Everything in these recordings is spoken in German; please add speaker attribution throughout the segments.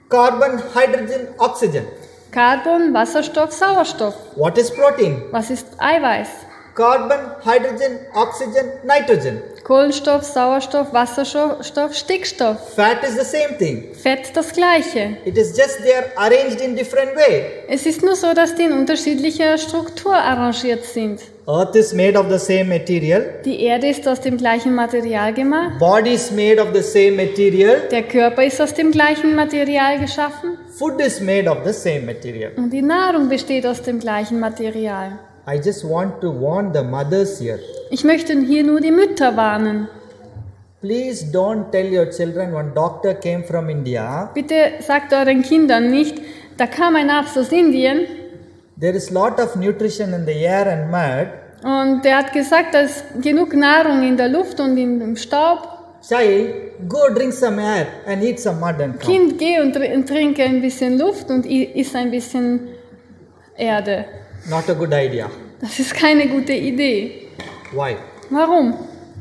Speaker 1: Carbon, hydrogen, oxygen.
Speaker 2: Carbon, Wasserstoff, Sauerstoff.
Speaker 1: What is protein?
Speaker 2: Was ist Eiweiß?
Speaker 1: Carbon, hydrogen, oxygen, nitrogen.
Speaker 2: Kohlenstoff, Sauerstoff, Wasserstoff, Stickstoff.
Speaker 1: Fat is the same thing.
Speaker 2: Fett das Gleiche.
Speaker 1: It is just they are arranged in different way.
Speaker 2: Es ist nur so, dass die in unterschiedlicher Struktur arrangiert sind.
Speaker 1: Earth is made of the same material.
Speaker 2: Die Erde ist aus dem gleichen Material gemacht.
Speaker 1: Body is made of the same material.
Speaker 2: Der Körper ist aus dem gleichen Material geschaffen.
Speaker 1: Food is made of the same material.
Speaker 2: Und die Nahrung besteht aus dem gleichen Material.
Speaker 1: I just want to warn the mothers here.
Speaker 2: Ich möchte hier nur die Mütter warnen.
Speaker 1: Please don't tell your children one doctor came from India.
Speaker 2: Bitte sagt euren Kindern nicht, da kam ein Arzt aus Indien
Speaker 1: There is lot of nutrition in the air and mud.
Speaker 2: und der hat gesagt, da ist genug Nahrung in der Luft und im Staub.
Speaker 1: Child, go drink some air and eat some mud and come.
Speaker 2: Kind, geh und trinke ein bisschen Luft und iss ein bisschen Erde.
Speaker 1: Not a good idea.
Speaker 2: Das ist keine gute Idee.
Speaker 1: Why?
Speaker 2: Warum?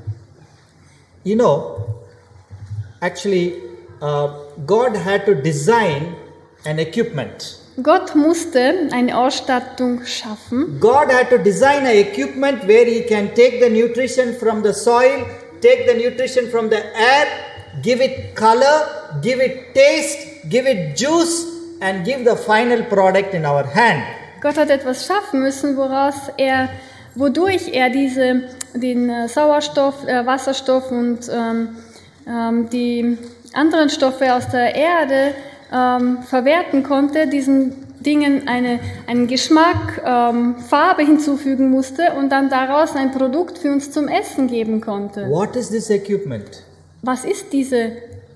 Speaker 1: You know, actually, God had to design an equipment.
Speaker 2: Gott musste eine Ausstattung schaffen.
Speaker 1: God had to design an equipment where He can take the nutrition from the soil, take the nutrition from the air, give it color, give it taste, give it juice, and give the final product in our hand.
Speaker 2: Gott hat etwas schaffen müssen, wodurch er den Sauerstoff, Wasserstoff und die anderen Stoffe aus der Erde verwerten konnte, diesen Dingen einen Geschmack, Farbe hinzufügen musste und dann daraus ein Produkt für uns zum Essen geben konnte.
Speaker 1: What is this equipment?
Speaker 2: Was ist diese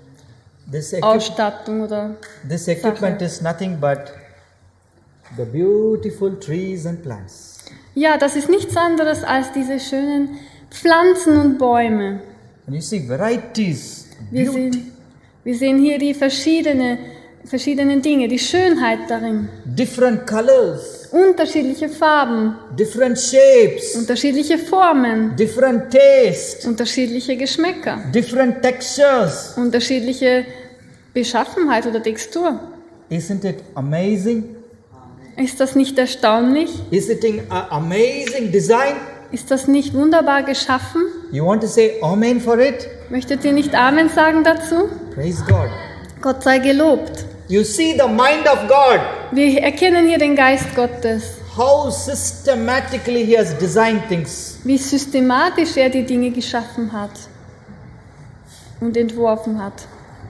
Speaker 2: Ausstattung oder
Speaker 1: This equipment is nothing but the beautiful trees and plants.
Speaker 2: Ja, das ist nichts anderes als diese schönen Pflanzen und Bäume.
Speaker 1: And you see varieties,
Speaker 2: Wir sehen hier die verschiedenen Dinge, die Schönheit darin.
Speaker 1: different colors,
Speaker 2: Unterschiedliche Farben,
Speaker 1: different shapes,
Speaker 2: unterschiedliche Formen,
Speaker 1: different taste,
Speaker 2: unterschiedliche Geschmäcker,
Speaker 1: different textures.
Speaker 2: unterschiedliche Beschaffenheit oder Textur.
Speaker 1: Isn't it amazing?
Speaker 2: Ist das nicht erstaunlich?
Speaker 1: Is it an amazing design?
Speaker 2: Ist das nicht wunderbar geschaffen?
Speaker 1: You want to say amen for it?
Speaker 2: Möchtet ihr nicht Amen sagen dazu?
Speaker 1: Praise God.
Speaker 2: Gott sei gelobt.
Speaker 1: You see the mind of God,
Speaker 2: Wir erkennen hier den Geist Gottes,
Speaker 1: how systematically He has designed things.
Speaker 2: wie systematisch er die Dinge geschaffen hat und entworfen hat.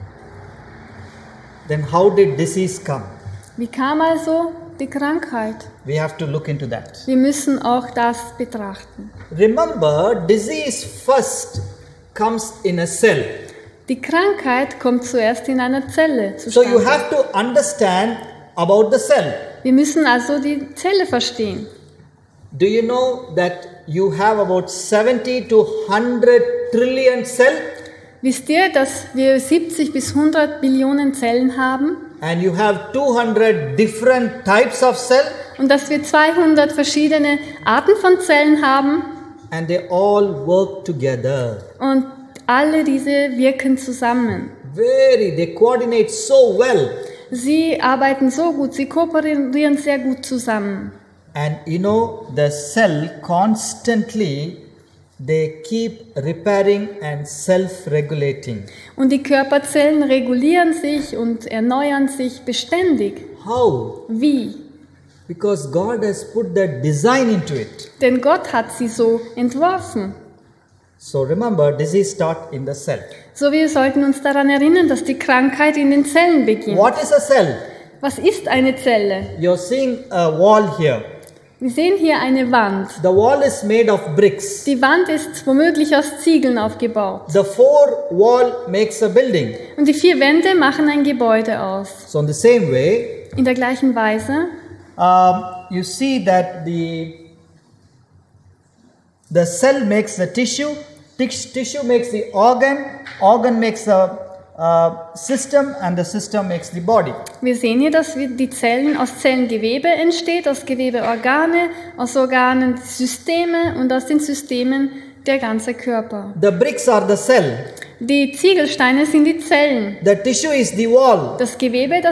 Speaker 1: Then how did disease come?
Speaker 2: Wie kam also die Krankheit?
Speaker 1: We have to look into that.
Speaker 2: Wir müssen auch das betrachten.
Speaker 1: Remember, disease first comes in a cell.
Speaker 2: Die Krankheit kommt zuerst in einer Zelle
Speaker 1: So you
Speaker 2: zustande.
Speaker 1: have to understand about the cell.
Speaker 2: Wir müssen also die Zelle verstehen.
Speaker 1: Do you know that you have about 70 to 100 trillion cells?
Speaker 2: Wisst ihr, dass wir 70 bis 100 Billionen Zellen haben
Speaker 1: And you have 200 different types of cell,
Speaker 2: und dass wir 200 verschiedene Arten von Zellen haben
Speaker 1: and they all work together.
Speaker 2: und alle diese wirken zusammen.
Speaker 1: They coordinate so well.
Speaker 2: Sie arbeiten so gut, sie kooperieren sehr gut zusammen.
Speaker 1: And you know, the cell constantly, they keep repairing and self-regulating.
Speaker 2: Und die Körperzellen regulieren sich und erneuern sich beständig.
Speaker 1: How?
Speaker 2: Wie?
Speaker 1: Because God has put that design into it.
Speaker 2: Denn Gott hat sie so entworfen.
Speaker 1: So remember, disease starts in the cell.
Speaker 2: So, wir sollten uns daran erinnern, dass die Krankheit in den Zellen beginnt.
Speaker 1: What is a cell?
Speaker 2: Was ist eine Zelle?
Speaker 1: You're seeing a wall here.
Speaker 2: Wir sehen hier eine Wand.
Speaker 1: The wall is made of bricks.
Speaker 2: Die Wand ist womöglich aus Ziegeln aufgebaut.
Speaker 1: The four wall makes a building.
Speaker 2: Und die 4 Wände machen ein Gebäude aus.
Speaker 1: So in the same way,
Speaker 2: In der gleichen Weise
Speaker 1: you see that the cell makes the tissue, tissue makes the organ makes the system, and the system makes the body.
Speaker 2: Wir sehen hier, dass die Zellen aus Zellengewebe entsteht, aus Gewebe Organe, aus Organen Systeme und aus den Systemen der ganze Körper.
Speaker 1: The bricks are the cell.
Speaker 2: Die Ziegelsteine sind die Zellen.
Speaker 1: The tissue is the wall.
Speaker 2: Das Gewebe,